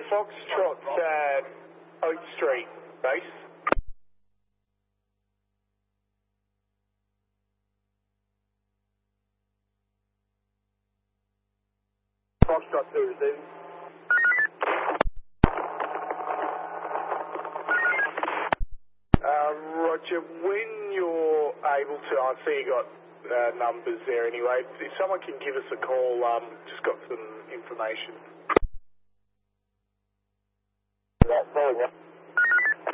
Foxtrot Oak Street base. Foxtrot 2 receiving. Roger, when you're able to, I see you got numbers there anyway. If someone can give us a call, just got some information. Yeah,